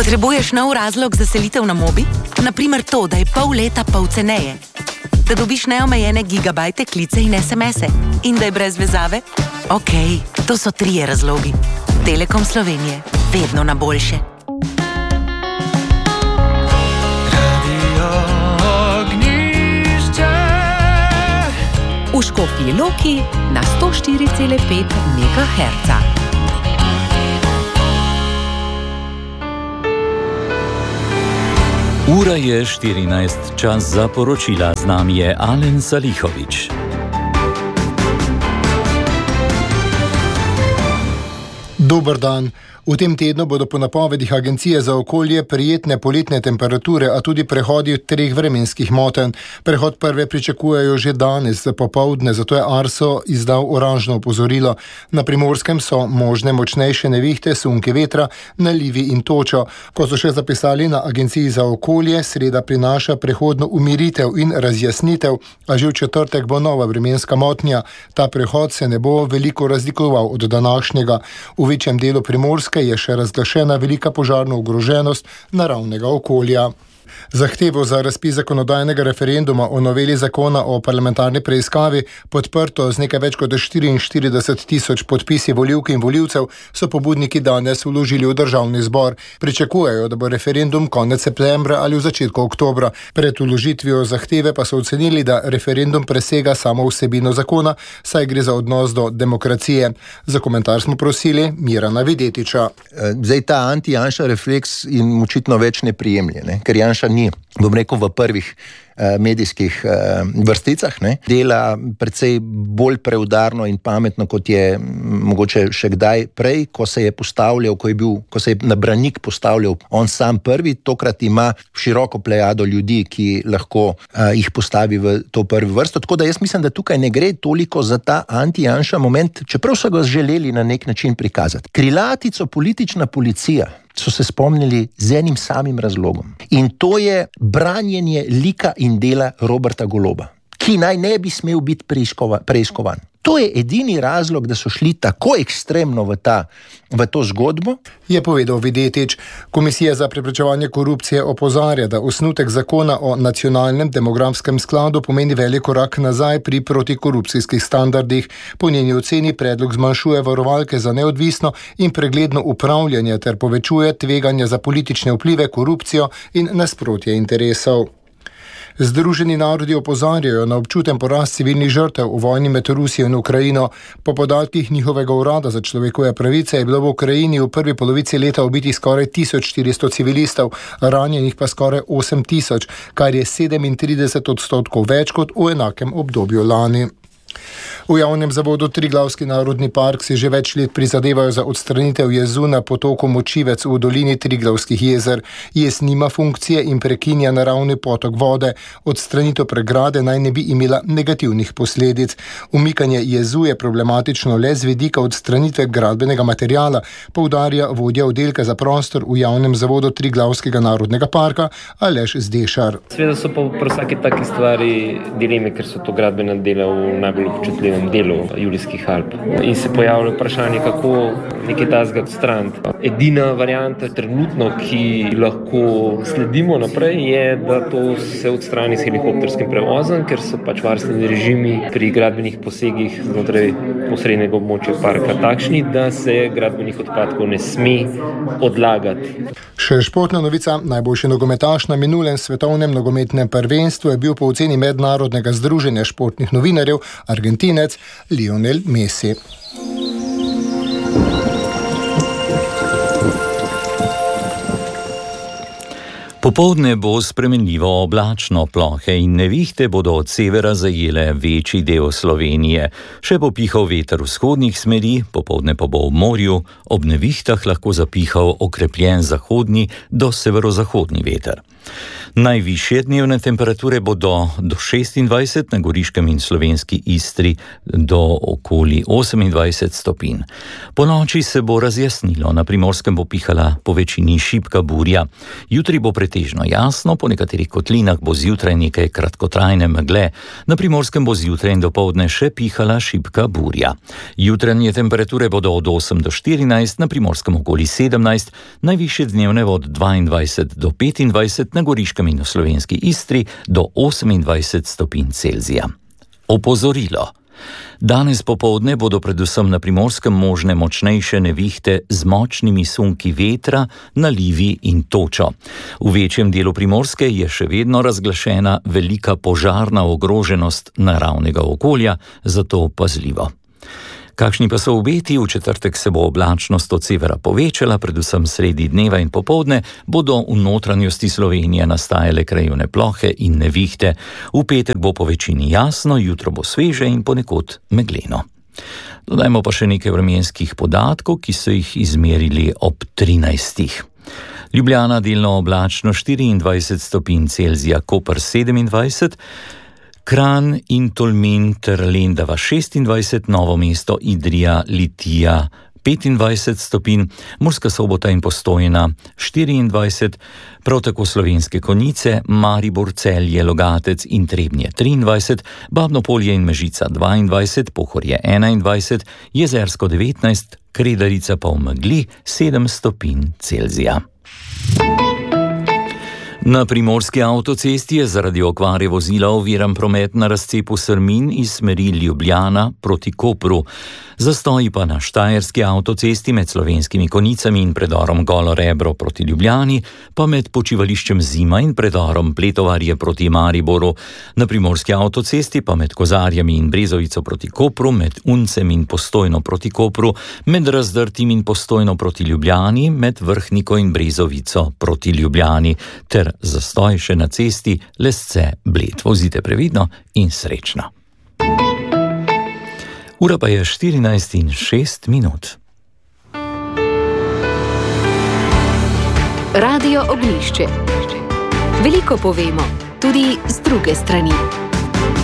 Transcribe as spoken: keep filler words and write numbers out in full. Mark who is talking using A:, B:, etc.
A: Potrebuješ nov razlog za selitev na Mobi? Naprimer to, da je pol leta pol ceneje. Da dobiš neomejene gigabajte, klice in es em ese. In da je brez vezave? Okej, okay, to so trije razlogi. Telekom Slovenije. Vedno na boljše. V Škofji Loki na sto štiri cela pet megaherca.
B: Ura je štirinajst, čas za poročila. Z nami je Alen Salihovič.
C: Dober dan. V tem tednu bodo po napovedih Agencije za okolje prijetne poletne temperature, a tudi prehodi treh vremenskih motenj. Prehod prve pričakujejo že danes popoldne, zato je Arso izdal oranžno opozorilo. Na Primorskem so možne močnejše nevihte, sunki vetra, nalivi in točo. Ko so še zapisali na Agenciji za okolje, sreda prinaša prehodno umiritev in razjasnitev, a že v četrtek bo nova vremenska motnja. Ta prehod se ne bo veliko razlikoval od današnjega. V večjem delu Primorske je še razglašena velika požarna ogroženost naravnega okolja. Zahtevo za razpis zakonodajnega referenduma o noveli zakona o parlamentarni preiskavi, podprto z nekaj več kot štiriinštirideset tisoč podpisi volivk in volivcev, so pobudniki danes vložili v državni zbor. Pričakujejo, da bo referendum konec septembra ali v začetku oktobra. Pred vložitvijo zahteve pa so ocenili, da referendum presega samo vsebino zakona, saj gre za odnos do demokracije. Za komentar smo prosili Mirana Videtiča.
D: Zdaj ta anti-Janša refleks in očitno več ne prijemlje, ne? Ker Janša ni, bom rekel, v prvih eh, medijskih eh, vrsticah, ne, dela precej bolj preudarno in pametno, kot je mogoče še kdaj prej, ko se je postavljal, ko je bil, ko se je na branik postavljal on sam prvi. Tokrat ima široko plejado ljudi, ki lahko eh, jih postavi v to prvi vrsto. Tako da jaz mislim, da tukaj ne gre toliko za ta anti-Janša moment, čeprav so ga želeli na nek način prikazati. Krilatico politična policija so se spomnili z enim samim razlogom. In to je branjenje lika in dela Roberta Goloba, ki naj ne bi smel biti preiskovan. To je edini razlog, da so šli tako ekstremno v, ta, v to zgodbo.
C: Je povedal Videtič. Komisija za preprečevanje korupcije opozarja, da osnutek zakona o nacionalnem demografskem skladu pomeni velik korak nazaj pri protikorupcijskih standardih. Po njeni oceni predlog zmanjšuje varovalke za neodvisno in pregledno upravljanje ter povečuje tveganje za politične vplive, korupcijo in nasprotje interesov. Združeni narodi opozarjajo na občuten porast civilnih žrtev v vojni med Rusijo in Ukrajino. Po podatkih njihovega urada za človekove pravice je bilo v Ukrajini v prvi polovici leta ubitih skoraj tisoč štiristo civilistov, ranjenih pa skoraj osem tisoč, kar je sedemintrideset odstotkov več kot v enakem obdobju lani. V javnem zavodu Triglavski narodni park si že več let prizadevajo za odstranitev jezu na potoku Močivec v dolini Triglavskih jezer. Jez nima funkcije in prekinja naravni potok vode. Odstranitev pregrade naj ne bi imela negativnih posledic. Umikanje jezu je problematično le z vidika odstranitve gradbenega materiala, poudarja vodja oddelka za prostor v javnem zavodu Triglavskega narodnega parka Aleš Zdešar.
E: Sveda so pa pri vsaki taki stvari dileme, ker so to gradbena dela v najbolj občutljivem delu Julijskih Alp. In se pojavlja vprašanje, kako nekaj tazga odstraniti. Edina varianta trenutno, ki lahko sledimo naprej, je, da to se odstrani s helikopterskim prevozom, ker so pač varstveni režimi pri gradbenih posegih znotraj osrednjega območja parka takšni, da se gradbenih odpadkov ne sme odlagati.
C: Še športna novica. Najboljši nogometaš na minulem svetovnem nogometnem prvenstvu je bil po oceni Mednarodnega združenja športnih novinarjev Argentinec Lionel Messi.
B: Popoldne bo spremenljivo oblačno, plohe in nevihte bodo od severa zajele večji del Slovenije. Še bo pihal veter vzhodnih smeri, popoldne pa bo v morju ob nevihtah lahko zapihal okrepljen zahodni do severozahodni veter. Najvišje dnevne temperature bodo do šestindvajset, na Goriškem in slovenski Istri do okoli osemindvajset stopinj. Po noči se bo razjasnilo, na Primorskem bo pihala po večini šibka burja. Jutri bo pretežno pretežno jasno, po nekaterih kotlinah bo zjutraj nekaj kratkotrajne megle, na Primorskem bo zjutraj in dopoldne še pihala šibka burja. Jutranje temperature bodo od osem do štirinajst, na Primorskem okoli sedemnajst, najvišje dnevne od dvaindvajset do petindvajset, na Goriškem in v slovenski Istri do osemindvajset stopinj Celzija. Opozorilo. Danes popoldne bodo predvsem na Primorskem možne močnejše nevihte z močnimi sunki vetra, nalivi in točo. V večjem delu Primorske je še vedno razglašena velika požarna ogroženost naravnega okolja, zato pazljivo. Kakšni pa so obeti? V četrtek se bo oblačnost od severa povečala, predvsem sredi dneva in popoldne bodo v notranjosti Slovenije nastajale krajevne plohe in nevihte. V petek bo po večini jasno, jutro bo sveže in ponekod megleno. Dodajmo pa še nekaj vremenskih podatkov, ki so jih izmerili ob trinajstih. Ljubljana delno oblačno štiriindvajset stopinj Celzija, Koper sedemindvajset, Kranj in Tolmin ter Lendava šestindvajset, Novo mesto, Idrija, Litija petindvajset stopinj, Murska Sobota in Postojna štiriindvajset, prav tako Slovenske Konjice, Maribor, Celje, Logatec in Trebnje triindvajset, Babno Polje in Mežica dvaindvajset, Pohorje enaindvajset, Jezersko devetnajst, Kredarica pa v megli sedem stopinj Celzija. Na Primorski avtocesti je zaradi okvare vozila oviran promet na razcepu Srmin iz smeri Ljubljana proti Kopru. Zastoji pa na Štajerski avtocesti med Slovenskimi Konjicami in predorom Golo Rebro proti Ljubljani, pa med počivališčem Zima in predorom Pletovarje proti Mariboru. Na Primorski avtocesti pa med Kozarjami in Brezovico proti Kopru, med Uncem in Postojno proti Kopru, med Razdrtim in Postojno proti Ljubljani, med Vrhniko in Brezovico proti Ljubljani, ter zastoj še na cesti Lesce-Bled. Vozite previdno in srečno. Ura pa je štirinajst in šest minut.
F: Radio Oglišče. Veliko povemo, tudi z druge strani.